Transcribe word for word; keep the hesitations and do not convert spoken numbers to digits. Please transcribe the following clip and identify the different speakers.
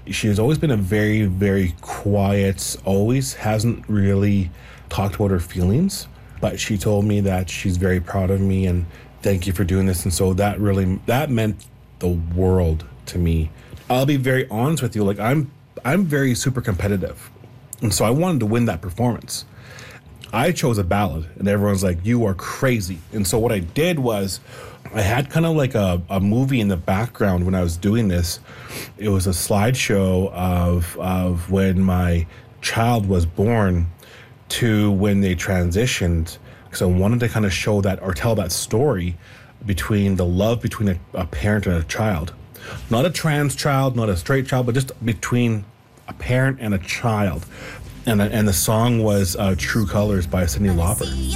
Speaker 1: She has always been a very, very quiet, always hasn't really talked about her feelings, but she told me that she's very proud of me and thank you for doing this. And so that really, that meant the world to me. I'll be very honest with you. Like I'm, I'm very super competitive. And so I wanted to win that performance. I chose a ballad and everyone's like, you are crazy. And so what I did was I had kind of like a, a movie in the background when I was doing this. It was a slideshow of, of when my child was born to when they transitioned. So I wanted to kind of show that or tell that story between the love between a, a parent and a child. Not a trans child, not a straight child, but just between a parent and a child. And, and the song was uh, True Colors by Cyndi Lauper.